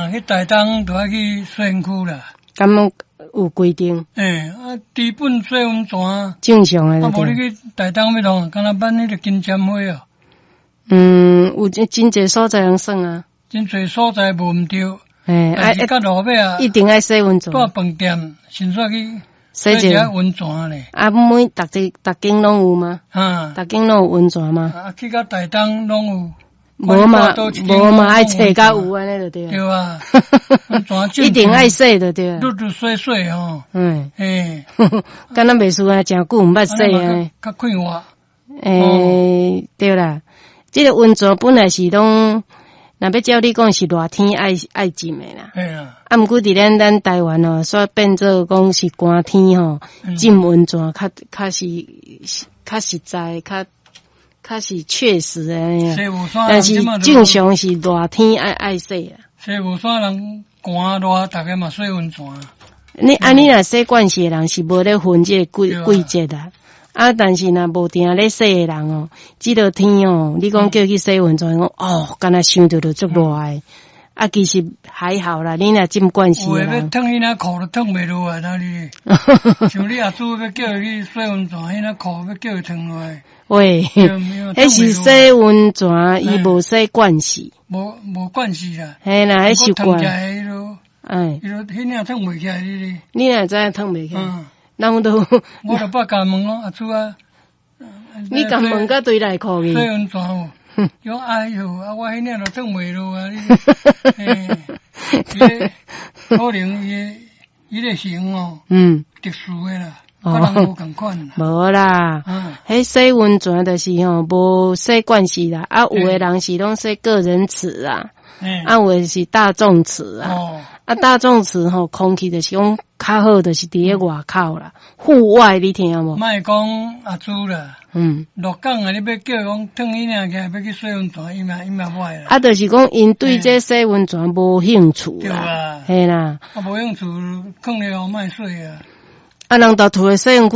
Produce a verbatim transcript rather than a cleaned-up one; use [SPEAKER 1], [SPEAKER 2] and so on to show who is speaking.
[SPEAKER 1] 啊，去台东就要去水温区啦。
[SPEAKER 2] 敢么有规定？
[SPEAKER 1] 诶、欸，啊，基本水温泉
[SPEAKER 2] 正常诶。
[SPEAKER 1] 啊，无你去台东要弄，敢若办迄个金针花哦。
[SPEAKER 2] 嗯，有真真侪所在通算啊。
[SPEAKER 1] 真侪所在无毋对。
[SPEAKER 2] 诶，
[SPEAKER 1] 啊，一到路尾啊，
[SPEAKER 2] 一定爱洗温泉。
[SPEAKER 1] 住饭店，先煞去
[SPEAKER 2] 洗一
[SPEAKER 1] 下温泉咧。
[SPEAKER 2] 啊，每逐只逐间拢有吗？
[SPEAKER 1] 啊，
[SPEAKER 2] 逐间拢有温泉吗？
[SPEAKER 1] 啊，去到台东拢有。
[SPEAKER 2] 无嘛，无嘛，爱找甲有安尼就对。
[SPEAKER 1] 对啊，
[SPEAKER 2] 一定爱洗就对。
[SPEAKER 1] 愈愈洗洗吼。
[SPEAKER 2] 嗯。
[SPEAKER 1] 诶，
[SPEAKER 2] 敢若袂输啊，诚久毋捌洗啊。
[SPEAKER 1] 较快活。
[SPEAKER 2] 诶，对啦，这个温泉本来是拢，若要照你讲是热天爱爱浸诶啦。
[SPEAKER 1] 嘿啊。
[SPEAKER 2] 啊，毋过伫咱咱台湾哦，煞变做讲是寒天吼，浸温泉较较是较实在较。较是确实诶，但是正常是热天爱爱洗啊。
[SPEAKER 1] 西湖山人寒热，大家嘛洗温泉。
[SPEAKER 2] 你啊，你若洗惯势诶人是无咧分这个季季节的，啊，但是若无定咧洗诶人哦，即落天哦，你讲叫去洗温泉，讲哦，敢若想着就足热诶。啊，其实还好啦，你若浸惯势诶人。有
[SPEAKER 1] 诶，要烫迄领裤都烫袂落来，哪里？像你阿祖要叫伊去洗温泉，迄领裤要叫伊烫落来。
[SPEAKER 2] 喂，迄是洗温泉，伊无洗惯势，
[SPEAKER 1] 无无惯势啦。
[SPEAKER 2] 嘿啦，迄习惯。
[SPEAKER 1] 哎，伊都迄领烫袂起来，你哩。
[SPEAKER 2] 你若知影烫袂起来，咱都。
[SPEAKER 1] 我就捌甲问咯，阿祖啊。
[SPEAKER 2] 你甲问甲对内裤去。
[SPEAKER 1] 洗温泉哦。讲哎哟，啊我迄领都烫袂落啊，你。嘿，可能伊伊个型哦，嗯，特殊诶啦。可能无共款啦，
[SPEAKER 2] 无啦，迄洗温泉就是吼无洗惯势啦，啊有诶人是拢洗个人池啦，啊有诶是大众池啊，啊大众池吼空气就是讲较好，就是伫咧外口啦，户外你听无？
[SPEAKER 1] 莫讲阿祖啦，嗯，落港啊，你要叫讲烫伊领起来要去洗温泉，伊嘛伊嘛歹啦。啊，
[SPEAKER 2] 就是讲因对这洗温泉无兴趣啦，对啦，嘿啦，
[SPEAKER 1] 啊无兴趣，放了后莫洗啊。
[SPEAKER 2] 啊，人到厝诶洗温